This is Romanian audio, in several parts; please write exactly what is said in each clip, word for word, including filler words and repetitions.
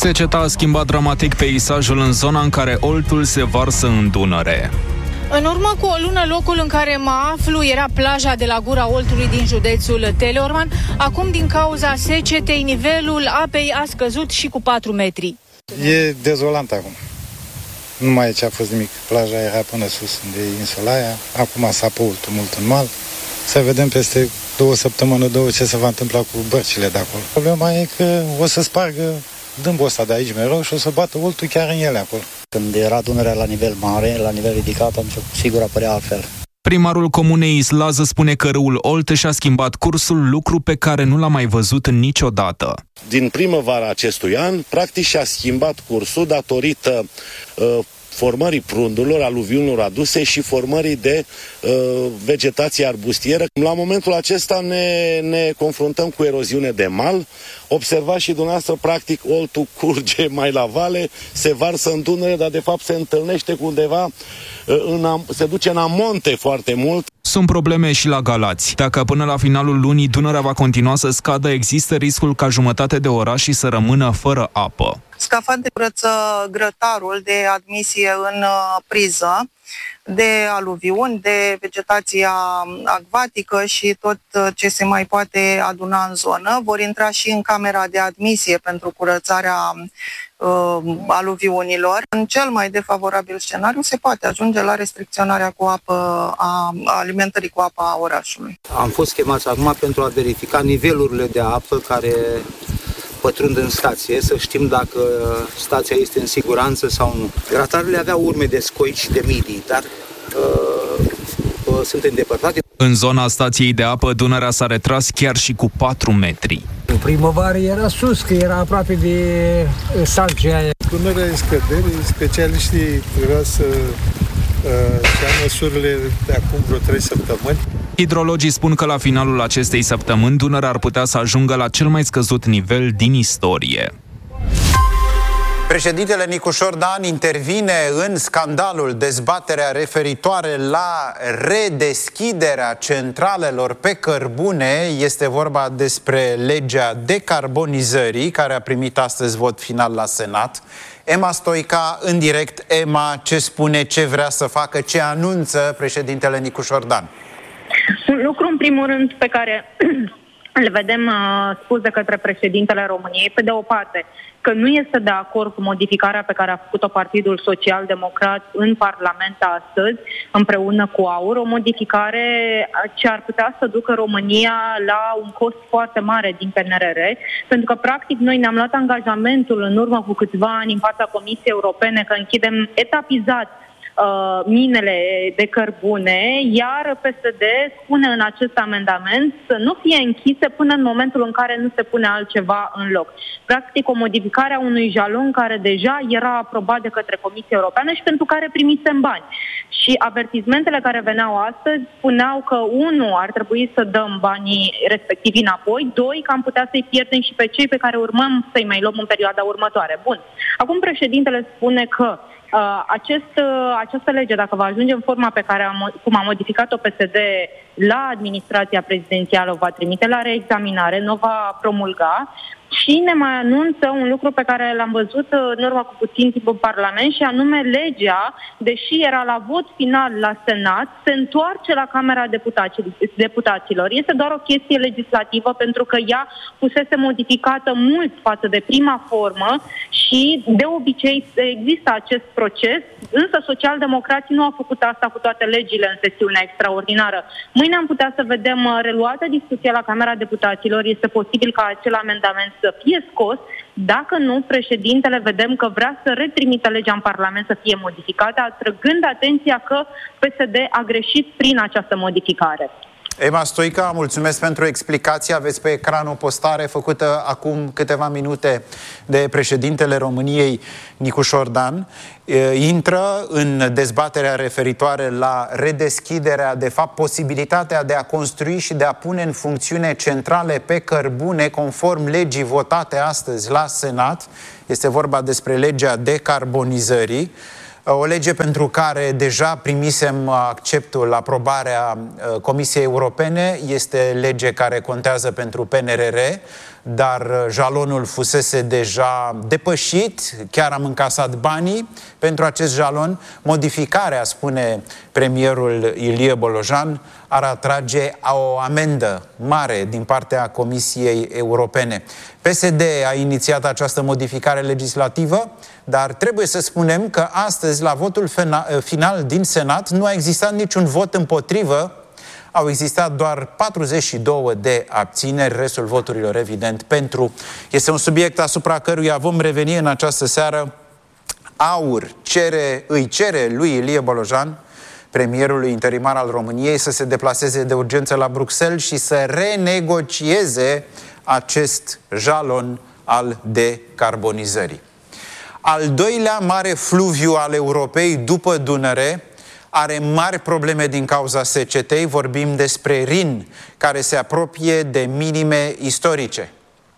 Seceta a schimbat dramatic peisajul în zona în care Oltul se varsă în Dunăre. În urmă cu o lună, locul în care mă aflu era plaja de la Gura Oltului din județul Teleorman. Acum, din cauza secetei, nivelul apei a scăzut și cu patru metri. E dezolant acum. Nu mai aici a fost nimic. Plaja era până sus de insula aia. Acum s-a păut mult în mal. Să vedem peste două săptămâni, două, ce se va întâmpla cu bărcile de acolo. Problema e că o să spargă dâmbul ăsta de aici mereu și o să bată Oltul chiar în ele acolo. Când era Dunărea la nivel mare, la nivel ridicat, atunci sigur apărea altfel. Primarul comunei Islază spune că râul Olt și-a schimbat cursul, lucru pe care nu l-a mai văzut niciodată. Din primăvara acestui an, practic și-a schimbat cursul datorită uh, formării prundurilor, aluviunilor aduse și formării de uh, vegetație arbustieră. La momentul acesta ne, ne confruntăm cu eroziune de mal. Observați și dumneavoastră, practic, Oltul curge mai la vale, se varsă în Dunăre, dar de fapt se întâlnește cu undeva, uh, în am, se duce în amonte foarte mult. Sunt probleme și la Galați. Dacă până la finalul lunii Dunărea va continua să scadă, există riscul ca jumătate de oraș să rămână fără apă. Scafandre curăță grătarul de admisie în uh, priză, de aluviuni, de vegetația acvatică și tot uh, ce se mai poate aduna în zonă. Vor intra și în camera de admisie pentru curățarea uh, aluviunilor. În cel mai defavorabil scenariu se poate ajunge la restricționarea cu apă a, a alimentării cu apa a orașului. Am fost chemați acum pentru a verifica nivelurile de apă care pătrund în stație, să știm dacă stația este în siguranță sau nu. Gratarele aveau urme de scoici și de midii, dar uh, uh, sunt îndepărtate. În zona stației de apă, Dunărea s-a retras chiar și cu patru metri. În primăvară era sus, că era aproape de salcea aia. Dunărea în scădere, specialiștii vreau să și ia măsurile de acum vreo trei săptămâni. Hidrologii spun că la finalul acestei săptămâni Dunărea ar putea să ajungă la cel mai scăzut nivel din istorie. Președintele Nicușor Dan intervine în scandalul, dezbaterea referitoare la redeschiderea centralelor pe cărbune. Este vorba despre legea decarbonizării, care a primit astăzi vot final la Senat. Emma Stoica, în direct. Emma, ce spune, ce vrea să facă, ce anunță președintele Nicușor Dan? Un lucru, în primul rând, pe care le vedem uh, spus de către președintele României, pe de o parte, că nu este de acord cu modificarea pe care a făcut-o Partidul Social-Democrat în Parlament astăzi, împreună cu AUR, o modificare ce ar putea să ducă România la un cost foarte mare din P N R R, pentru că, practic, noi ne-am luat angajamentul în urmă cu câțiva ani în fața Comisiei Europene că închidem etapizat Uh, minele de cărbune, iar P S D spune în acest amendament să nu fie închise până în momentul în care nu se pune altceva în loc. Practic o modificare a unui jalon care deja era aprobat de către Comisia Europeană și pentru care primisem bani. Și avertismentele care veneau astăzi spuneau că, unu, ar trebui să dăm banii respectivi înapoi, doi, că am putea să-i pierdem și pe cei pe care urmăm să-i mai luăm în perioada următoare. Bun. Acum președintele spune că Uh, acest, uh, această lege, dacă va ajunge în forma pe care am, cum a modificat-o P S D la administrația prezidențială, o va trimite la reexaminare, nu o va promulga și ne mai anunță un lucru pe care l-am văzut în urmă cu puțin timp în Parlament, și anume legea, deși era la vot final la Senat, se întoarce la Camera Deputaților. Este doar o chestie legislativă pentru că ea fusese modificată mult față de prima formă și de obicei există acest proces, însă socialdemocrații nu au făcut asta cu toate legile în sesiunea extraordinară. Mâine am putea să vedem reluată discuția la Camera Deputaților. Este posibil ca acel amendament să fie scos. Dacă nu, președintele vedem că vrea să retrimită legea în Parlament să fie modificată, atrăgând atenția că P S D a greșit prin această modificare. Emma Stoica, mulțumesc pentru explicație. Aveți pe ecran o postare făcută acum câteva minute de președintele României, Nicușor Dan. Intră în dezbaterea referitoare la redeschiderea, de fapt, posibilitatea de a construi și de a pune în funcțiune centrale pe cărbune conform legii votate astăzi la Senat. Este vorba despre legea decarbonizării. O lege pentru care deja primisem acceptul, aprobarea Comisiei Europene. Este lege care contează pentru P N R R. dar jalonul fusese deja depășit, chiar am încasat banii pentru acest jalon. Modificarea, spune premierul Ilie Bolojan, ar atrage o amendă mare din partea Comisiei Europene. P S D a inițiat această modificare legislativă, dar trebuie să spunem că astăzi, la votul final din Senat, nu a existat niciun vot împotrivă. Au existat doar patruzeci și două de abțineri, restul voturilor, evident, pentru. Este un subiect asupra căruia vom reveni în această seară. AUR cere, îi cere lui Ilie Bolojan, premierului interimar al României, să se deplaseze de urgență la Bruxelles și să renegocieze acest jalon al decarbonizării. Al doilea mare fluviu al Europei, după Dunăre, are mari probleme din cauza secetei. Vorbim despre Rin, care se apropie de minime istorice.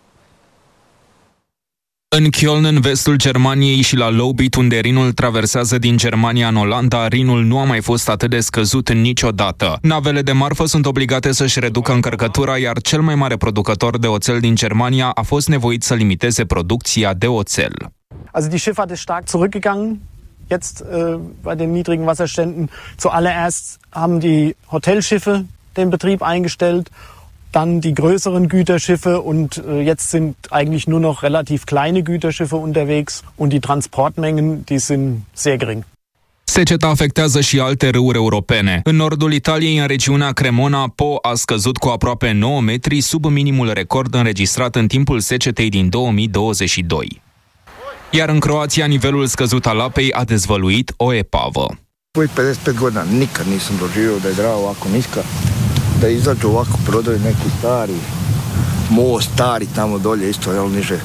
În Köln, în vestul Germaniei, și la Lobit, unde Rinul traversează din Germania în Olanda, Rinul nu a mai fost atât de scăzut niciodată. Navele de marfă sunt obligate să-și reducă încărcătura, iar cel mai mare producător de oțel din Germania a fost nevoit să limiteze producția de oțel. Also die Schifffahrt ist stark zurückgegangen. Jetzt äh, bei den niedrigen Wasserständen. Zuallererst haben die Hotelschiffe den Betrieb eingestellt, dann die größeren Güterschiffe und äh, jetzt sind eigentlich nur noch relativ kleine Güterschiffe unterwegs und die Transportmengen, die sind sehr gering. Seceta afectează și alte râuri europene. În nordul Italiei, în regiunea Cremona, Po a scăzut cu aproape nouă metri, sub minimul record înregistrat în timpul secetei din două mii douăzeci și doi. Iar în Croația, nivelul scăzut al apei a dezvăluit o epavă. Păi pedeset pet godina nikad nisam doživio da je Drava ovako niska, da izađu ovako brodovi neki stari, most stari tamo dolje isto, jel, niže.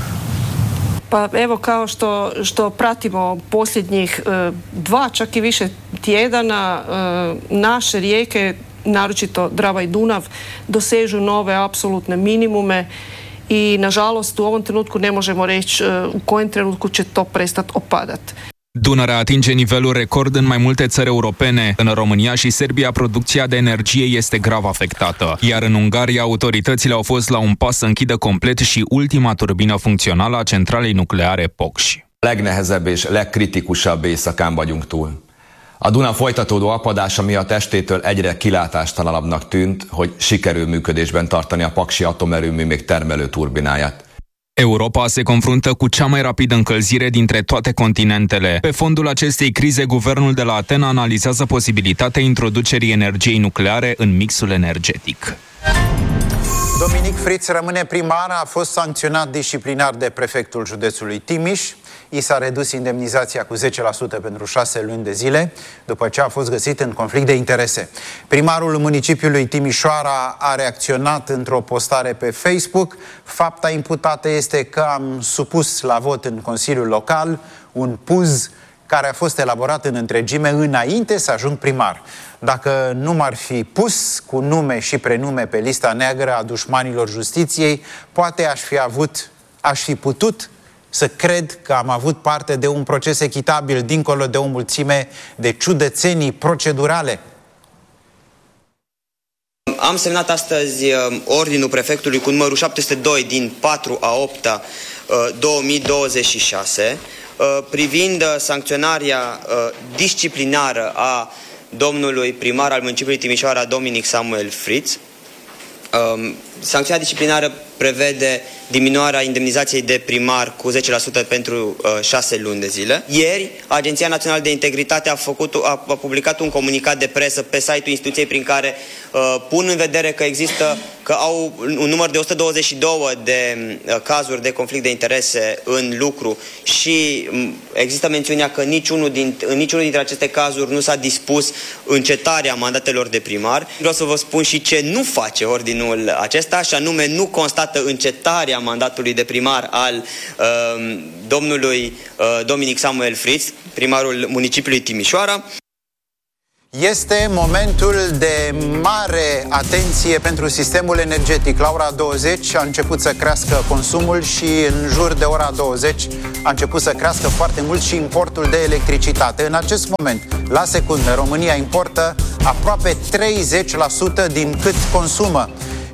Pa evo, kao što, što pratimo posljednjih e, dva, čak i više tjedana, e, naše rijeke, naročito Drava i Dunav, dosežu nove apsolutne minimume i, nažalost, u ovom trenutku ne možemo reći u kojem trenutku će to prestati opadati. Dunărea atinge nivelul record în mai multe țări europene. În România și Serbia, producția de energie este grav afectată. Iar în Ungaria, autoritățile au fost la un pas să închidă complet și ultima turbină funcțională a centralei nucleare Poksh. Legnehezebb és legkritikusabb éjszakán vagyunk túl. A Duna folytatódó apadása miatt estétől egyre kilátástalanabbnak tűnt, hogy sikerül működésben tartani a Paksi atomerőmű még termelő turbináját. Europa se confruntă cu cea mai rapidă încălzire dintre toate continentele. Pe fondul acestei crize, guvernul de la Atena analizează posibilitatea introducerii energiei nucleare în mixul energetic. Dominic Friț rămâne primar, a fost sancționat disciplinar de prefectul județului Timiș. I s-a redus indemnizația cu zece la sută pentru șase luni de zile, după ce a fost găsit în conflict de interese. Primarul municipiului Timișoara a reacționat într-o postare pe Facebook. Fapta imputată este că am supus la vot în Consiliul Local un puz care a fost elaborat în întregime înainte să ajung primar. Dacă nu m-ar fi pus cu nume și prenume pe lista neagră a dușmanilor justiției, poate aș fi avut, aș fi putut să cred că am avut parte de un proces echitabil, dincolo de o mulțime de ciudățenii procedurale. Am semnat astăzi ordinul prefectului cu numărul șapte sute doi din patru a opta două mii douăzeci și șase privind sancționarea disciplinară a domnului primar al municipiului Timișoara, Dominic Samuel Friț. Sancțiunea disciplinară prevede diminuarea indemnizației de primar cu zece la sută pentru uh, șase luni de zile. Ieri, Agenția Națională de Integritate a, făcut, a, a publicat un comunicat de presă pe site-ul instituției prin care uh, pun în vedere că există, că au un număr de o sută douăzeci și doi de uh, cazuri de conflict de interese în lucru și um, există mențiunea că niciunul din, în niciunul dintre aceste cazuri nu s-a dispus încetarea mandatelor de primar. Vreau să vă spun și ce nu face ordinul acesta, și anume nu constată încetarea mandatului de primar al uh, domnului uh, Dominic Samuel Friț, primarul municipiului Timișoara. Este momentul de mare atenție pentru sistemul energetic. La ora douăzeci a început să crească consumul și în jur de ora douăzeci a început să crească foarte mult și importul de electricitate. În acest moment, la secundă, România importă aproape treizeci la sută din cât consumă.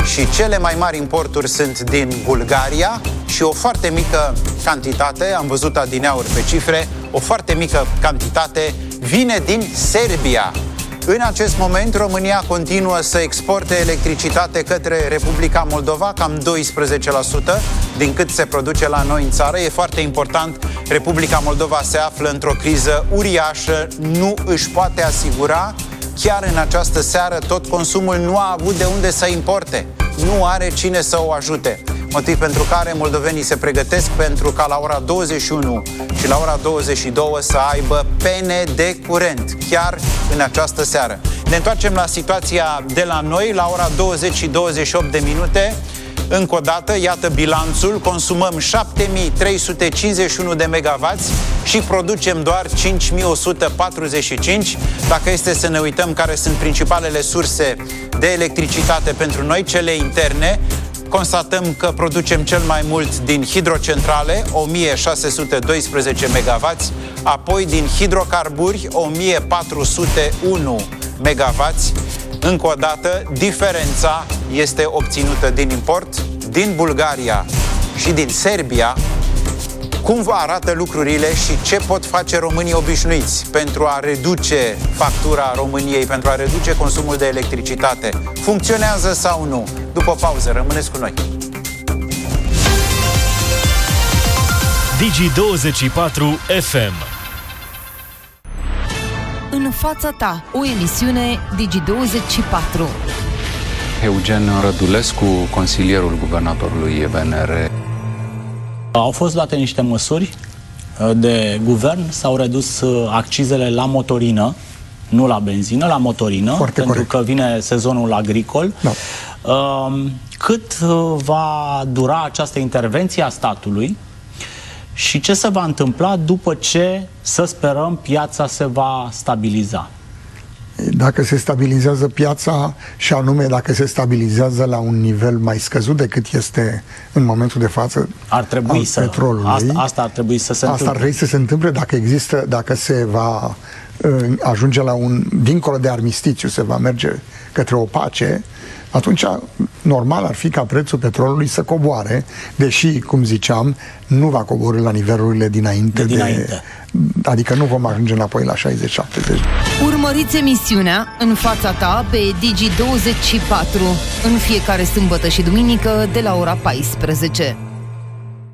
și cele mai mari importuri sunt din Bulgaria și o foarte mică cantitate, am văzut adineauri pe cifre, o foarte mică cantitate vine din Serbia. În acest moment, România continuă să exporte electricitate către Republica Moldova, cam doisprezece la sută din cât se produce la noi în țară. E foarte important, Republica Moldova se află într-o criză uriașă, nu își poate asigura chiar în această seară tot consumul, nu a avut de unde să importe, nu are cine să o ajute. Motiv pentru care moldovenii se pregătesc pentru ca la ora douăzeci și unu și la ora douăzeci și două să aibă pene de curent, chiar în această seară. Ne întoarcem la situația de la noi, la ora douăzeci și douăzeci și opt de minute. Încă o dată, iată bilanțul, consumăm șapte mii trei sute cincizeci și unu de megawatts și producem doar cinci mii o sută patruzeci și cinci. Dacă este să ne uităm care sunt principalele surse de electricitate pentru noi, cele interne, constatăm că producem cel mai mult din hidrocentrale, o mie șase sute doisprezece megawatts, apoi din hidrocarburi, o mie patru sute unu megawatts. Încă o dată, diferența este obținută din import, din Bulgaria și din Serbia. Cum arată lucrurile și ce pot face românii obișnuiți pentru a reduce factura României, pentru a reduce consumul de electricitate? Funcționează sau nu? După pauză, rămâneți cu noi. Digi douăzeci și patru F M. În fața ta, o emisiune Digi douăzeci și patru. Eugen Rădulescu, consilierul guvernatorului V N R. Au fost luate niște măsuri de guvern, s-au redus accizele la motorină, nu la benzină, la motorină, Foarte pentru corect. că vine sezonul agricol. Da. Cât va dura această intervenție a statului și ce se va întâmpla după ce, să sperăm, piața se va stabiliza? Dacă se stabilizează piața și anume dacă se stabilizează la un nivel mai scăzut decât este în momentul de față ar trebui al să, petrolului, asta, asta ar trebui să se asta întâmple. ar trebui să se întâmple dacă există, dacă se va uh, ajunge la un, dincolo de armistițiu, se va merge către o pace, atunci normal ar fi ca prețul petrolului să coboare, deși, cum ziceam, nu va coborî la nivelurile dinainte, de dinainte. De, adică nu vom ajunge înapoi la șaizeci șaptezeci. Urmăriți emisiunea În fața ta pe Digi douăzeci și patru în fiecare sâmbătă și duminică de la ora paisprezece.